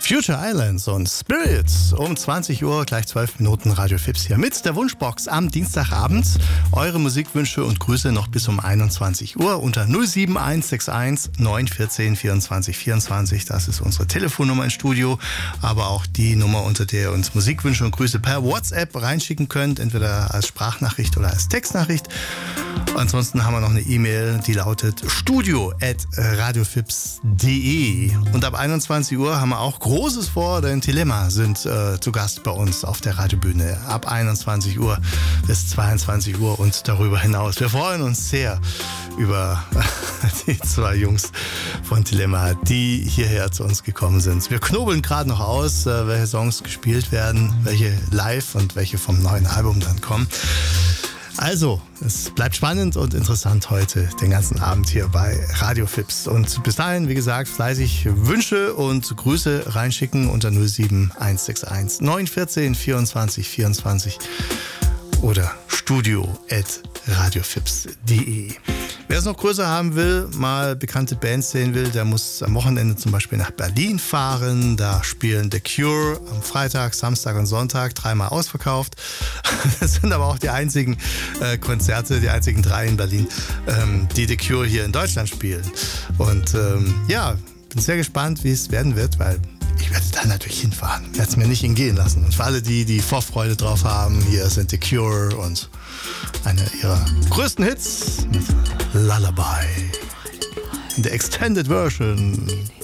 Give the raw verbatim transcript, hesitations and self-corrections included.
Future Islands und Spirits um zwanzig Uhr, gleich zwölf Minuten Radio Fips hier mit der Wunschbox am Dienstagabend. Eure Musikwünsche und Grüße noch bis um einundzwanzig Uhr unter null sieben eins sechs eins neun eins vier vierundzwanzig vierundzwanzig. Das ist unsere Telefonnummer im Studio, aber auch die Nummer, unter der ihr uns Musikwünsche und Grüße per WhatsApp reinschicken könnt, entweder als Sprachnachricht oder als Textnachricht. Ansonsten haben wir noch eine E-Mail, die lautet studio at radiofips punkt de. Und ab einundzwanzig Uhr haben wir auch Großes vor, denn Dilemma sind äh, zu Gast bei uns auf der Radiobühne. Ab einundzwanzig Uhr bis zweiundzwanzig Uhr und darüber hinaus. Wir freuen uns sehr über die zwei Jungs von Dilemma, die hierher zu uns gekommen sind. Wir knobeln gerade noch aus, äh, welche Songs gespielt werden, welche live und welche vom neuen Album dann kommen. Also, es bleibt spannend und interessant heute den ganzen Abend hier bei Radio Fips. Und bis dahin, wie gesagt, fleißig Wünsche und Grüße reinschicken unter null sieben eins sechs eins neun eins vier vierundzwanzig vierundzwanzig oder studio at radiofips punkt de. Wer es noch größer haben will, mal bekannte Bands sehen will, der muss am Wochenende zum Beispiel nach Berlin fahren. Da spielen The Cure am Freitag, Samstag und Sonntag dreimal ausverkauft. Das sind aber auch die einzigen äh, Konzerte, die einzigen drei in Berlin, ähm, die The Cure hier in Deutschland spielen. Und ähm, ja, bin sehr gespannt, wie es werden wird, weil ich werde da natürlich hinfahren. Ich werde es mir nicht entgehen lassen. Und für alle die, die Vorfreude drauf haben, hier sind The Cure und einer ihrer größten Hits mit Lullaby in der Extended Version.